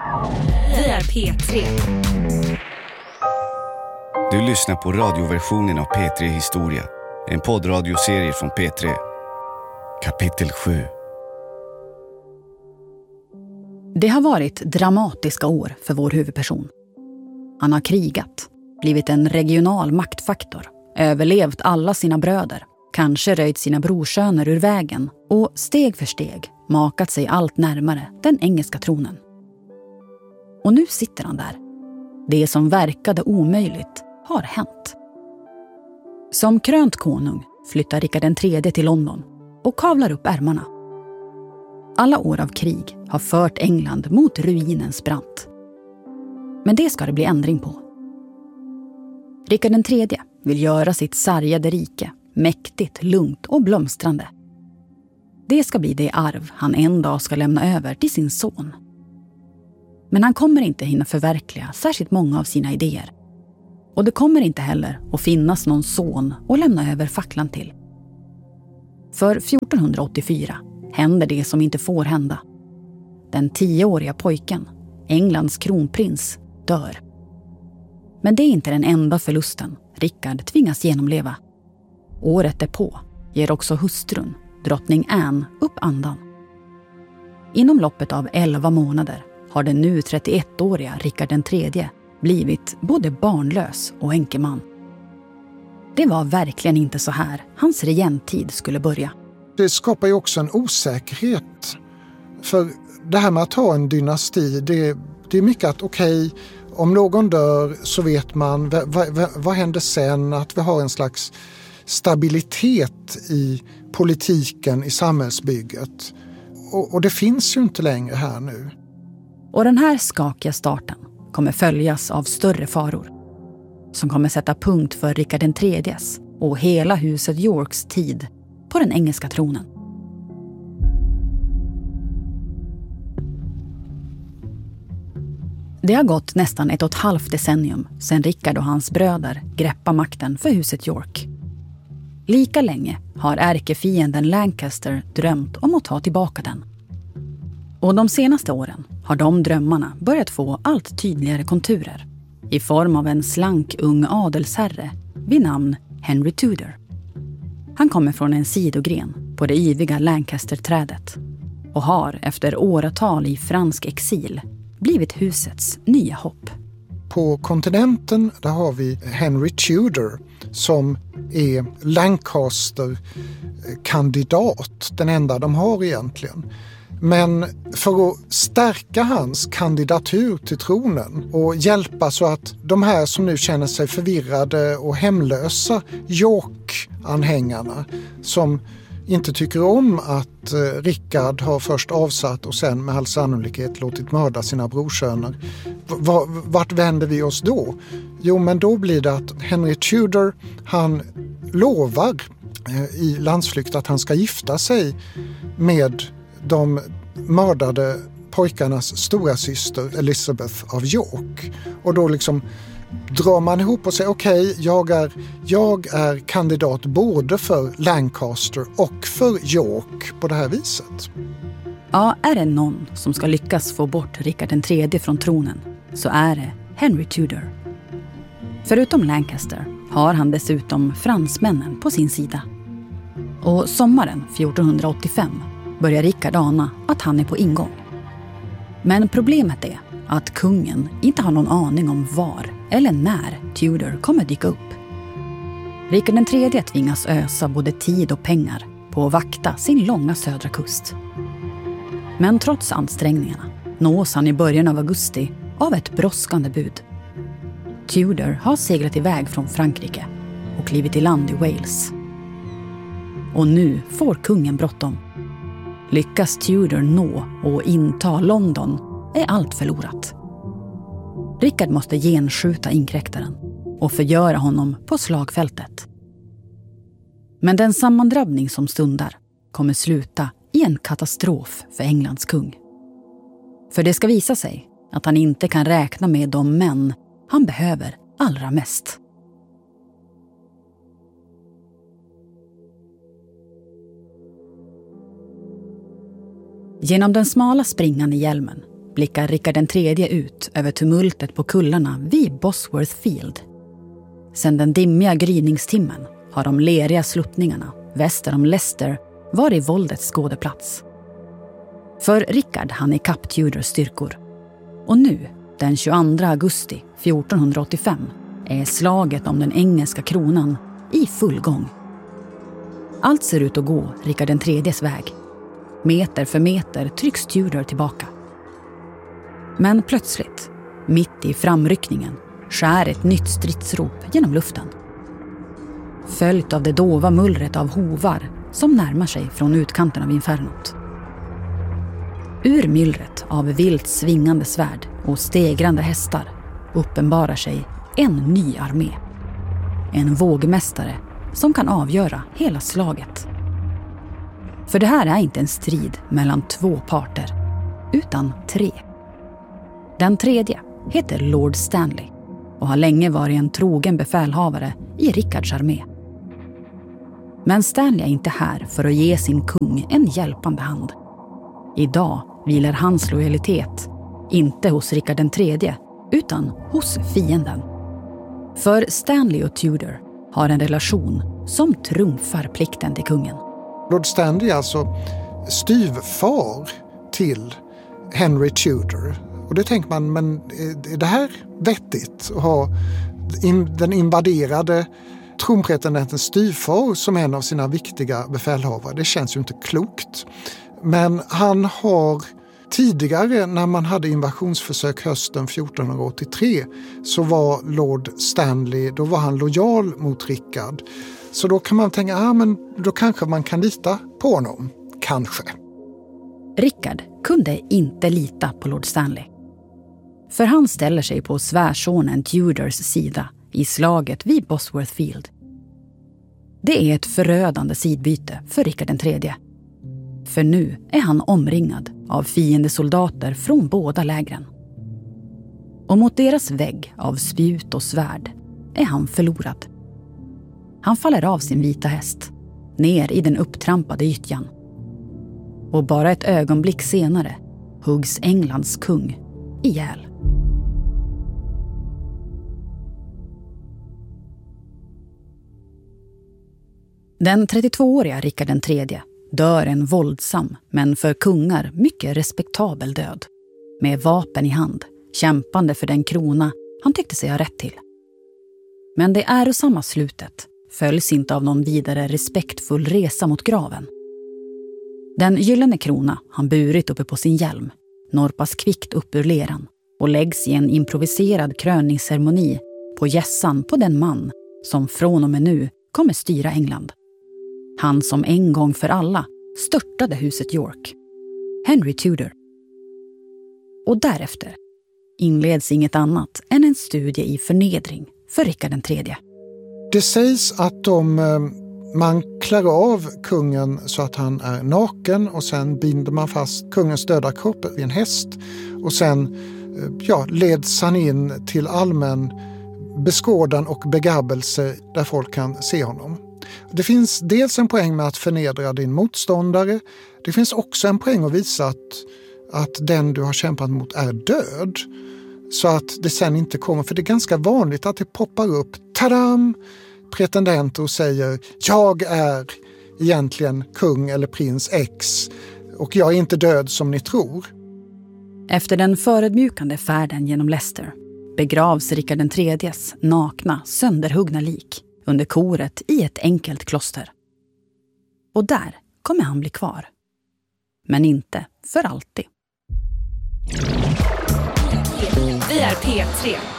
Vi är P3. Du lyssnar på radioversionen av P3 Historia. En poddradioserie från P3. Kapitel 7. Det har varit dramatiska år för vår huvudperson. Han har krigat, blivit en regional maktfaktor, överlevt alla sina bröder, kanske röjt sina brorsöner ur vägen och steg för steg makat sig allt närmare den engelska tronen. Och nu sitter han där. Det som verkade omöjligt har hänt. Som krönt konung flyttar Richard III till London och kavlar upp ärmarna. Alla år av krig har fört England mot ruinens brant. Men det ska det bli ändring på. Richard III vill göra sitt sargade rike mäktigt, lugnt och blomstrande. Det ska bli det arv han en dag ska lämna över till sin son. Men han kommer inte hinna förverkliga särskilt många av sina idéer. Och det kommer inte heller att finnas någon son att lämna över facklan till. För 1484 händer det som inte får hända. Den 10-åriga pojken, Englands kronprins, dör. Men det är inte den enda förlusten Richard tvingas genomleva. Året därpå ger också hustrun, drottning Anne, upp andan. Inom loppet av 11 månader har den nu 31-åriga Richard III blivit både barnlös och enkeman. Det var verkligen inte så här hans regenttid skulle börja. Det skapar ju också en osäkerhet. För det här med att ha en dynasti, det är mycket att okej, om någon dör så vet man vad händer sen, att vi har en slags stabilitet i politiken, i samhällsbygget. Och det finns ju inte längre här nu. Och den här skakiga starten kommer följas av större faror som kommer sätta punkt för Richard III:s och hela huset Yorks tid på den engelska tronen. Det har gått nästan 1,5 decennium sedan Richard och hans bröder greppade makten för huset York. Lika länge har ärkefienden Lancaster drömt om att ta tillbaka den. Och de senaste åren har de drömmarna börjat få allt tydligare konturer i form av en slank ung adelsherre vid namn Henry Tudor. Han kommer från en sidogren på det yviga Lancaster-trädet och har efter åratal i fransk exil blivit husets nya hopp. På kontinenten där har vi Henry Tudor som är Lancaster-kandidat, den enda de har egentligen. Men för att stärka hans kandidatur till tronen och hjälpa så att de här som nu känner sig förvirrade och hemlösa York-anhängarna som inte tycker om att Richard har först avsatt och sen med all sannolikhet låtit mörda sina brorsöner. Vart vänder vi oss då? Jo, men då blir det att Henry Tudor, han lovar i landsflykt att han ska gifta sig med de mördade pojkarnas stora syster Elizabeth av York. Och då liksom drar man ihop och säger okej, jag är kandidat både för Lancaster och för York på det här viset. Ja, är det någon som ska lyckas få bort Richard III från tronen så är det Henry Tudor. Förutom Lancaster har han dessutom fransmännen på sin sida. Och sommaren 1485 börjar Richard ana att han är på ingång. Men problemet är att kungen inte har någon aning om var eller när Tudor kommer dyka upp. Richard III tvingas ösa både tid och pengar på att vakta sin långa södra kust. Men trots ansträngningarna nås han i början av augusti av ett brådskande bud. Tudor har seglat iväg från Frankrike och klivit i land i Wales. Och nu får kungen bråttom. Lyckas Tudor nå och inta London är allt förlorat. Richard måste genskjuta inkräktaren och förgöra honom på slagfältet. Men den sammandrabbning som stundar kommer sluta i en katastrof för Englands kung. För det ska visa sig att han inte kan räkna med de män han behöver allra mest. Genom den smala springan i hjälmen blickar Rickard III ut över tumultet på kullarna vid Bosworth Field. Sedan den dimmiga gryningstimmen har de leriga sluttningarna väster om Leicester varit våldets skådeplats. För Rickard hann i kapp Tudors styrkor. Och nu, den 22 augusti 1485, är slaget om den engelska kronan i full gång. Allt ser ut att gå Rickard III:s väg. Meter för meter trycks Tudor tillbaka. Men plötsligt, mitt i framryckningen, skär ett nytt stridsrop genom luften. Följt av det dova mullret av hovar som närmar sig från utkanten av infernot. Ur myllret av vilt svingande svärd och stegrande hästar uppenbarar sig en ny armé. En vågmästare som kan avgöra hela slaget. För det här är inte en strid mellan 2 parter, utan 3. Den tredje heter Lord Stanley och har länge varit en trogen befälhavare i Rickards armé. Men Stanley är inte här för att ge sin kung en hjälpande hand. Idag vilar hans lojalitet inte hos Rickard III utan hos fienden. För Stanley och Tudor har en relation som trumfar plikten till kungen. Lord Stanley är alltså styvfar till Henry Tudor. Och det tänker man, men är det här vettigt att ha den invaderade tronpretendentens styvfar som en av sina viktiga befälhavare? Det känns ju inte klokt. Men han har tidigare, när man hade invasionsförsök hösten 1483, så var Lord Stanley, då var han lojal mot Rickard. Så då kan man tänka, men då kanske man kan lita på honom. Kanske. Rickard kunde inte lita på Lord Stanley. För han ställer sig på svärsonen Tudors sida i slaget vid Bosworth Field. Det är ett förödande sidbyte för Rickard III. För nu är han omringad av fiendesoldater från båda lägren. Och mot deras vägg av spjut och svärd är han förlorad. Han faller av sin vita häst, ner i den upptrampade gyttjan. Och bara ett ögonblick senare huggs Englands kung ihjäl. Den 32-åriga Rickard III dör en våldsam men för kungar mycket respektabel död. Med vapen i hand, kämpande för den krona han tyckte sig ha rätt till. Men det ärosamma slutet följs inte av någon vidare respektfull resa mot graven. Den gyllene krona han burit uppe på sin hjälm norpas kvickt upp ur leran och läggs i en improviserad kröningsceremoni på gässan på den man som från och med nu kommer styra England. Han som en gång för alla störtade huset York, Henry Tudor. Och därefter inleds inget annat än en studie i förnedring för Rickard III. Det sägs att man klär av kungen så att han är naken och sen binder man fast kungens döda kropp vid en häst och sen leds han in till allmän beskådan och begabbelse där folk kan se honom. Det finns dels en poäng med att förnedra din motståndare. Det finns också en poäng att visa att den du har kämpat mot är död. Så att det sen inte kommer, för det är ganska vanligt att det poppar upp, tadam, pretendenter och säger jag är egentligen kung eller prins X och jag är inte död som ni tror. Efter den förödmjukande färden genom Leicester begravs Rickard III:s nakna, sönderhuggna lik under koret i ett enkelt kloster. Och där kommer han bli kvar. Men inte för alltid. Vi är P3.